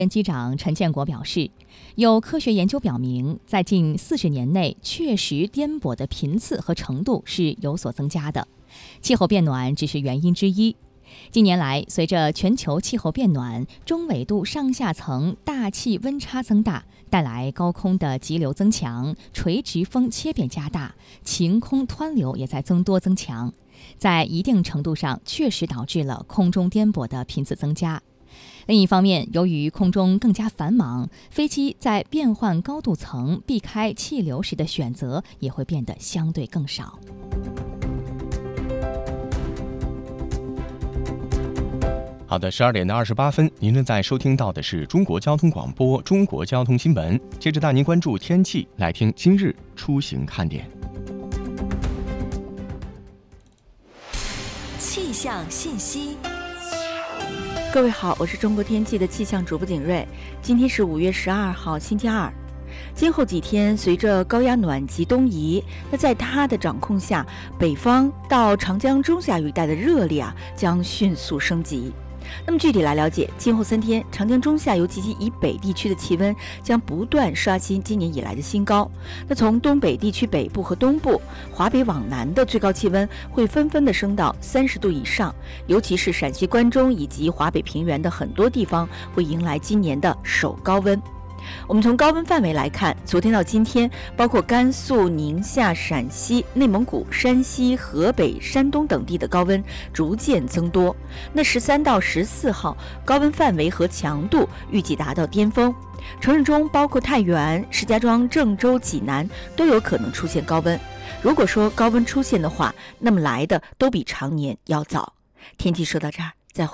机长陈建国表示，有科学研究表明，在近40年内，确实颠簸的频次和程度是有所增加的，气候变暖只是原因之一。近年来，随着全球气候变暖，中纬度上下层大气温差增大，带来高空的急流增强，垂直风切变加大，晴空湍流也在增多增强，在一定程度上确实导致了空中颠簸的频次增加。另一方面，由于空中更加繁忙，飞机在变换高度层避开气流时的选择也会变得相对更少。 好的，12点28分，您正在收听到的是中国交通广播中国交通新闻。接着带您关注天气，来听今日出行看点。 气象信息。 各位好，我是中国天气的气象主播景睿。今天是5月12号，星期二。今后几天，随着高压暖气东移，那在它的掌控下，北方到长江中下游一带的热力将迅速升级。那么具体来了解，今后3天，长江中下游及其以北地区的气温将不断刷新今年以来的新高。那从东北地区北部和东部、华北往南的最高气温会纷纷的升到30度以上，尤其是陕西关中以及华北平原的很多地方会迎来今年的首高温。我们从高温范围来看，昨天到今天，包括甘肃、宁夏、陕西、内蒙古、山西、河北、山东等地的高温逐渐增多。那13到14号高温范围和强度预计达到巅峰，城市中包括太原、石家庄、郑州、济南都有可能出现高温。如果说高温出现的话，那么来的都比常年要早。天气说到这儿。